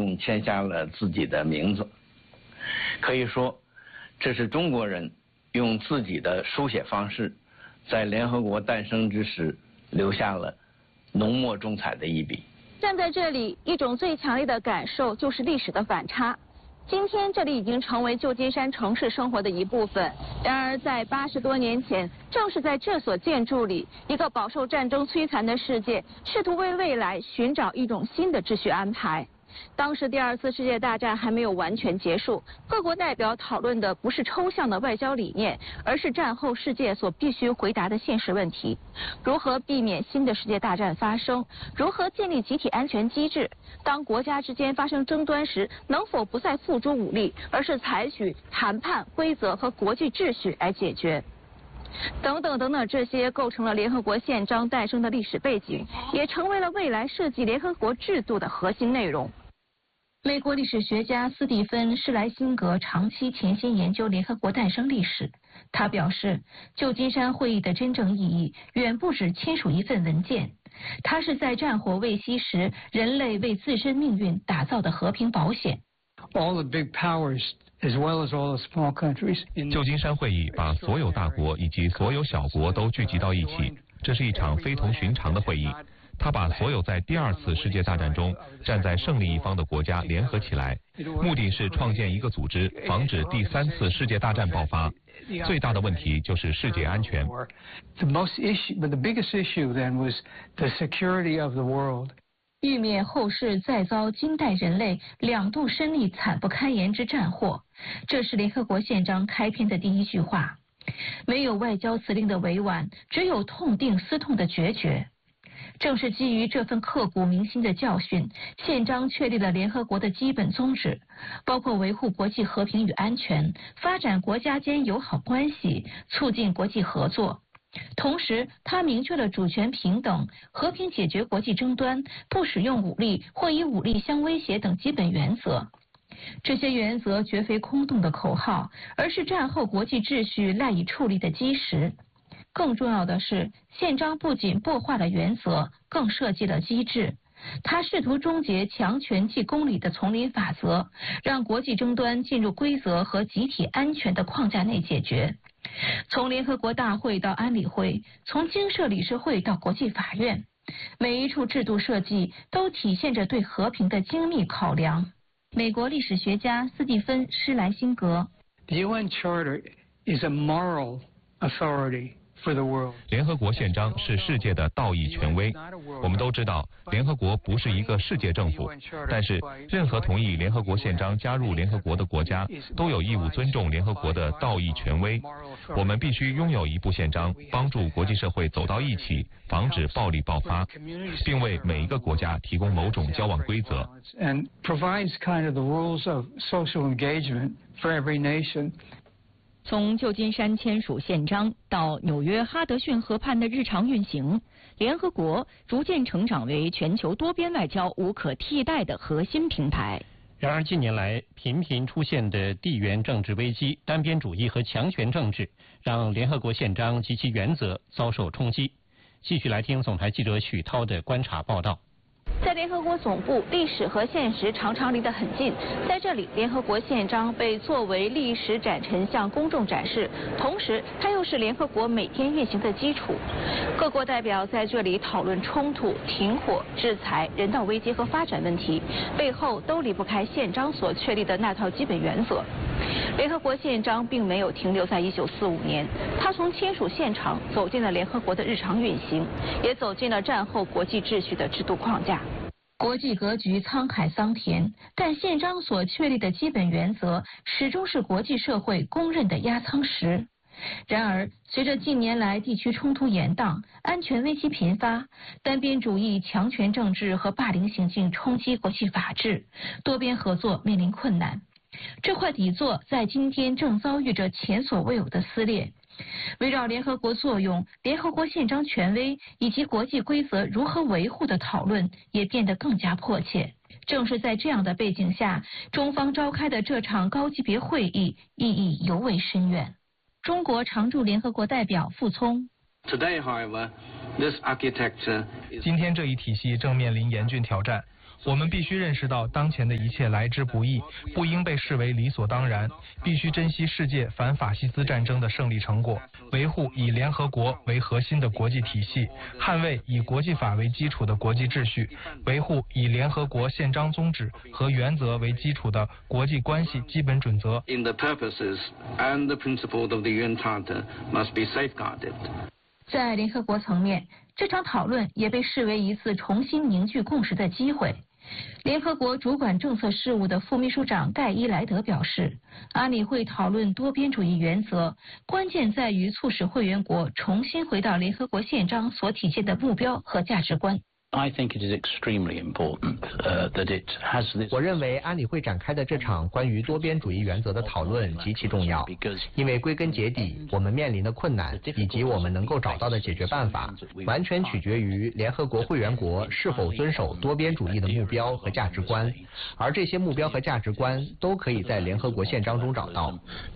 上签下了自己的名字。可以说，这是中国人用自己的书写方式，在联合国诞生之时留下了浓墨重彩的一笔。 站在这里，一种最强烈的感受就是历史的反差。今天这里已经成为旧金山城市生活的一部分，然而在80多年前，正是在这所建筑里，一个饱受战争摧残的世界试图为未来寻找一种新的秩序安排。当时第2次世界大战还没有完全结束，各国代表讨论的不是抽象的外交理念，而是战后世界所必须回答的现实问题：如何避免新的世界大战发生？如何建立集体安全机制？当国家之间发生争端时，能否不再付诸武力，而是采取谈判规则和国际秩序来解决？等等等等，这些构成了联合国宪章诞生的历史背景，也成为了未来设计联合国制度的核心内容。美国历史学家斯蒂芬·施莱辛格长期潜心研究联合国诞生历史。他表示，旧金山会议的真正意义远不止签署一份文件，它是在战火未息时，人类为自身命运打造的和平保险。 All the big powers as well as all the small countries. 旧金山会议把所有大国以及所有小国都聚集到一起，这是一场非同寻常的会议。他把所有在第2次世界大战中站在胜利一方的国家联合起来，目的是创建一个组织，防止第3次世界大战爆发。最大的问题就是世界安全。 The biggest issue then was the security of the world. 预免后世再遭近代人类2度身历惨不堪言之战祸，这是联合国宪章开篇的第1句话。没有外交辞令的委婉，只有痛定思痛的决绝。正是基于这份刻骨铭心的教训，宪章确立了联合国的基本宗旨，包括维护国际和平与安全，发展国家间友好关系，促进国际合作。同时，它明确了主权平等、和平解决国际争端、不使用武力或以武力相威胁等基本原则。这些原则绝非空洞的口号，而是战后国际秩序赖以矗立的基石。更重要的是，宪章不仅擘画了原则，更设计了机制。它试图终结强权即公理的丛林法则，让国际争端进入规则和集体安全的框架内解决。从联合国大会到安理会，从经社理事会到国际法院，每一处制度设计都体现着对和平的精密考量。美国历史学家斯蒂芬·施莱辛格 The UN Charter is a moral authority. 联合国宪章是世界的道义权威。我们都知道，联合国不是一个世界政府，但是任何同意联合国宪章加入联合国的国家都有义务尊重联合国的道义权威。我们必须拥有一部宪章，帮助国际社会走到一起，防止暴力爆发，并为每一个国家提供某种交往规则。 And provides kind of the rules of social engagement for every nation. 从旧金山签署宪章到纽约哈德逊河畔的日常运行，联合国逐渐成长为全球多边外交无可替代的核心平台。 然而近年来频频出现的地缘政治危机、单边主义和强权政治，让联合国宪章及其原则遭受冲击。继续来听总台记者许涛的观察报道。 在联合国总部，历史和现实常常离得很近。在这里，联合国宪章被作为历史展陈向公众展示，同时它又是联合国每天运行的基础。各国代表在这里讨论冲突、停火、制裁、人道危机和发展问题，背后都离不开宪章所确立的那套基本原则。联合国宪章并没有停留在1945年，它从签署现场走进了联合国的日常运行，也走进了战后国际秩序的制度框架。国际格局沧海桑田，但宪章所确立的基本原则始终是国际社会公认的压舱石。然而，随着近年来地区冲突延宕、安全危机频发、单边主义、强权政治和霸凌行径冲击国际法治，多边合作面临困难。这块底座在今天正遭遇着前所未有的撕裂。围绕联合国作用、联合国宪章权威以及国际规则如何维护的讨论也变得更加迫切。正是在这样的背景下，中方召开的这场高级别会议意义尤为深远。中国常驻联合国代表傅聪 Today, however, this architecture 今天这一体系正面临严峻挑战。 我们必须认识到当前的一切来之不易，不应被视为理所当然，必须珍惜世界反法西斯战争的胜利成果，维护以联合国为核心的国际体系，捍卫以国际法为基础的国际秩序，维护以联合国宪章宗旨和原则为基础的国际关系基本准则。 In the purposes and the principles of the UN Charter must be safeguarded. 在联合国层面，这场讨论也被视为一次重新凝聚共识的机会。联合国主管政策事务的副秘书长盖伊莱德表示，安理会讨论多边主义原则，关键在于促使会员国重新回到联合国宪章所体现的目标和价值观。 我认为安理会展开的这场关于多边主义原则的讨论极其重要，因为归根结底，我们面临的困难以及我们能够找到的解决办法，完全取决于联合国会员国是否遵守多边主义的目标和价值观，而这些目标和价值观都可以在联合国宪章中找到。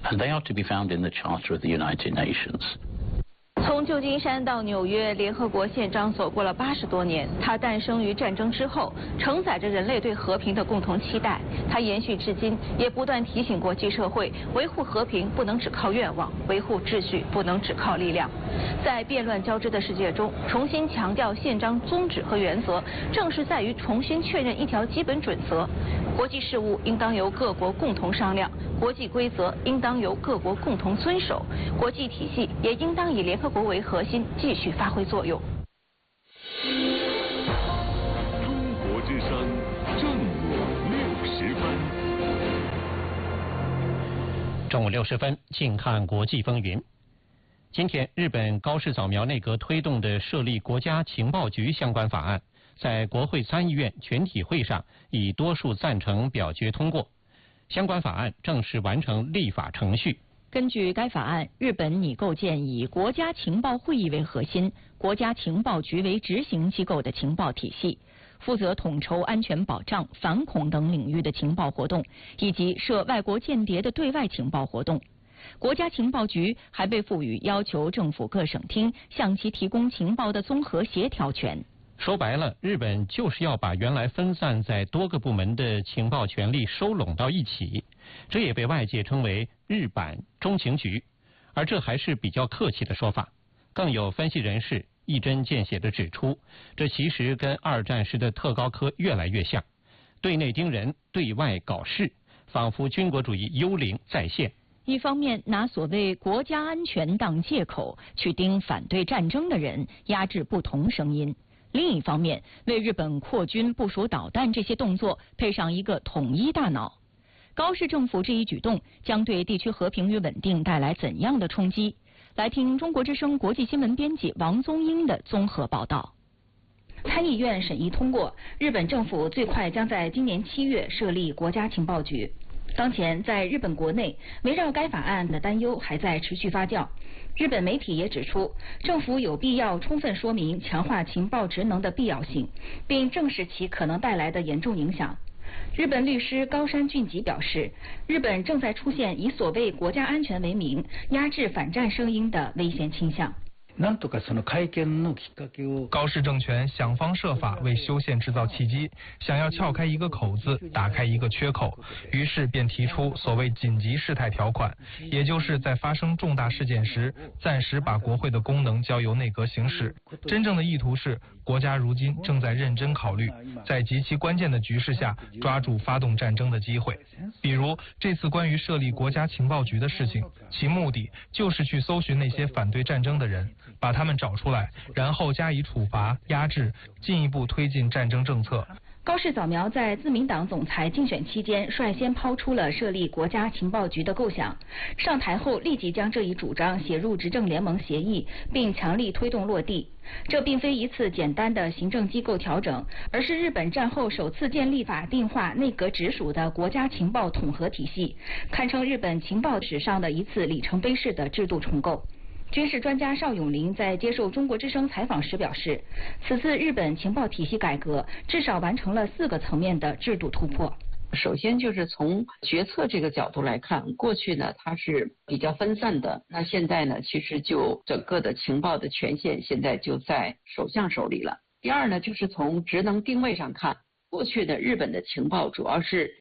从旧金山到纽约，联合国宪章走过了80多年。它诞生于战争之后，承载着人类对和平的共同期待。它延续至今，也不断提醒国际社会，维护和平不能只靠愿望，维护秩序不能只靠力量。在变乱交织的世界中，重新强调宪章宗旨和原则，正是在于重新确认一条基本准则：国际事务应当由各国共同商量，国际规则应当由各国共同遵守，国际体系也应当以联合国为核心继续发挥作用。 中国之声正午60分。 中午60分，请看国际风云。今天，日本高市早苗内阁推动的设立国家情报局相关法案，在国会参议院全体会上以多数赞成表决通过，相关法案正式完成立法程序。 根据该法案，日本拟构建以国家情报会议为核心、国家情报局为执行机构的情报体系，负责统筹安全保障、反恐等领域的情报活动，以及涉外国间谍的对外情报活动。国家情报局还被赋予要求政府各省厅向其提供情报的综合协调权。 说白了，日本就是要把原来分散在多个部门的情报权力收拢到一起，这也被外界称为日版中情局，而这还是比较客气的说法。更有分析人士一针见血地指出，这其实跟二战时的特高科越来越像，对内盯人，对外搞事，仿佛军国主义幽灵再现。 一方面拿所谓国家安全当借口去盯反对战争的人，压制不同声音；另一方面为日本扩军部署导弹这些动作配上一个统一大脑。高市政府这一举动将对地区和平与稳定带来怎样的冲击？来听中国之声国际新闻编辑王宗英的综合报道。参议院审议通过，日本政府最快将在今年7月设立国家情报局。当前，在日本国内，围绕该法案的担忧还在持续发酵。日本媒体也指出，政府有必要充分说明强化情报职能的必要性，并正视其可能带来的严重影响。日本律师高山俊吉表示，日本正在出现以所谓国家安全为名压制反战声音的危险倾向。 高市政权想方设法为修宪制造契机，想要撬开一个口子，打开一个缺口，于是便提出所谓紧急事态条款，也就是在发生重大事件时，暂时把国会的功能交由内阁行使。真正的意图是，国家如今正在认真考虑，在极其关键的局势下抓住发动战争的机会。比如这次关于设立国家情报局的事情，其目的就是去搜寻那些反对战争的人，把他们找出来，然后加以处罚、压制，进一步推进战争政策。 高市早苗在自民党总裁竞选期间率先抛出了设立国家情报局的构想，上台后立即将这一主张写入执政联盟协议，并强力推动落地。这并非一次简单的行政机构调整，而是日本战后首次建立法定化内阁直属的国家情报统合体系，堪称日本情报史上的一次里程碑式的制度重构。军事专家邵永林在接受中国之声采访时表示，此次日本情报体系改革至少完成了4个层面的制度突破。 首先就是从决策这个角度来看，过去呢它是比较分散的，那现在呢其实就整个的情报的权限现在就在首相手里了。第二呢就是从职能定位上看， 过去的日本的情报主要是